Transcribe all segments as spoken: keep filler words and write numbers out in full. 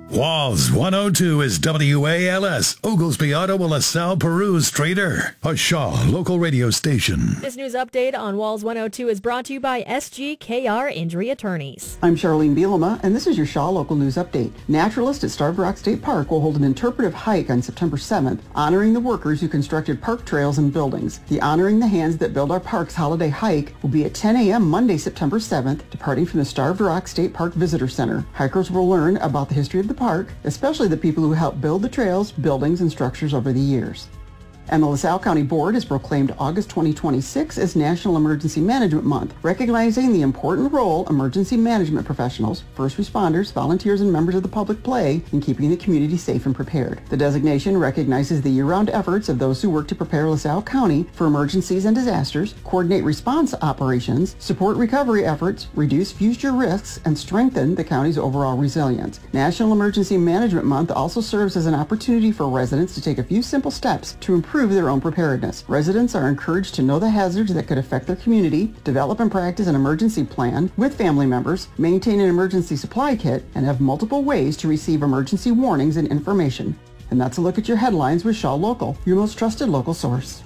Walls one oh two is W A L S, Oglesby, Ottawa, LaSalle, Peru, Streator, a Shaw local radio station. This news update on Walls one oh two is brought to you by S G K R Injury Attorneys. I'm Charlene Bielema, and this is your Shaw local news update. Naturalists at Starved Rock State Park will hold an interpretive hike on September seventh, honoring the workers who constructed park trails and buildings. The Honoring the Hands That Build Our Parks holiday hike will be at ten a.m. Monday, September seventh, departing from the Starved Rock State Park Visitor Center. Hikers will learn about the history of the park, especially the people who helped build the trails, buildings, and structures over the years. And the LaSalle County Board has proclaimed August twenty twenty-six as National Emergency Management Month, recognizing the important role emergency management professionals, first responders, volunteers, and members of the public play in keeping the community safe and prepared. The designation recognizes the year-round efforts of those who work to prepare LaSalle County for emergencies and disasters, coordinate response operations, support recovery efforts, reduce future risks, and strengthen the county's overall resilience. National Emergency Management Month also serves as an opportunity for residents to take a few simple steps to improve their own preparedness. Residents are encouraged to know the hazards that could affect their community, develop and practice an emergency plan with family members, maintain an emergency supply kit, and have multiple ways to receive emergency warnings and information. And that's a look at your headlines with Shaw Local, your most trusted local source.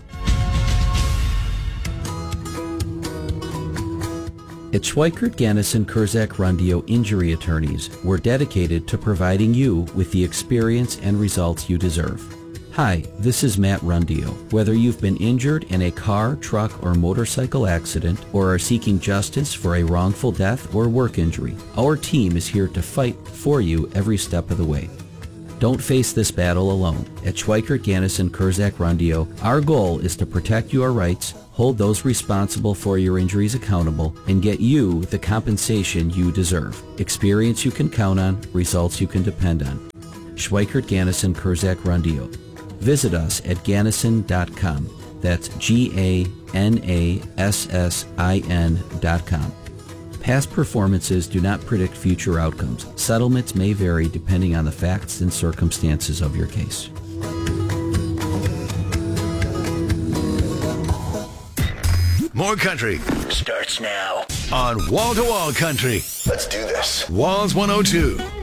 At Schweikert, Gannison, Kurzak, Rundio Injury Attorneys, we're dedicated to providing you with the experience and results you deserve. Hi, this is Matt Rundio. Whether you've been injured in a car, truck, or motorcycle accident, or are seeking justice for a wrongful death or work injury, our team is here to fight for you every step of the way. Don't face this battle alone. At Schweikert, Gannison, Kurzak, Rundio, our goal is to protect your rights, hold those responsible for your injuries accountable, and get you the compensation you deserve. Experience you can count on, results you can depend on. Schweikert, Gannison, Kurzak, Rundio. Visit us at gannison dot com. That's G A N A S S I N dot com. Past performances do not predict future outcomes. Settlements may vary depending on the facts and circumstances of your case. More country starts now on Wall to Wall Country. Let's do this. Walls one oh two.